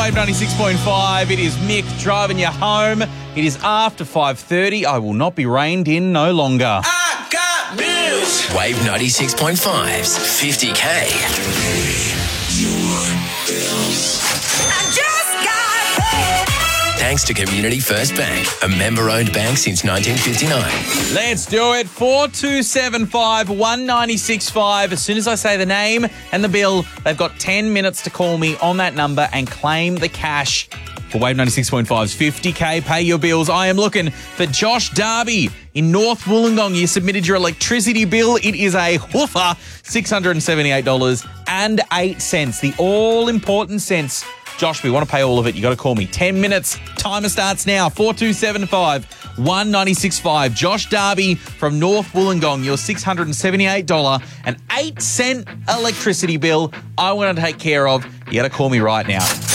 Wave 96.5, it is Mick driving you home. It is after 5:30. I will not be reined in no longer. I got bills. Wave 96.5's 50K. I just got paid. Thanks to Community First Bank, a member-owned bank since 1959. Let's do it. 4275 1965. As soon as I say the name and the bill, they've got 10 minutes to call me on that number and claim the cash for Wave 96.5's 50K. Pay your bills. I am looking for Josh Darby in North Wollongong. You submitted your electricity bill. It is a whoofer, $678.08. The all-important cents. Josh, we want to pay all of it. You got to call me. 10 minutes. Timer starts now. 4275 1965. Josh Darby from North Wollongong. Your $678.08 electricity bill. I want to take care of. You got to call me right now.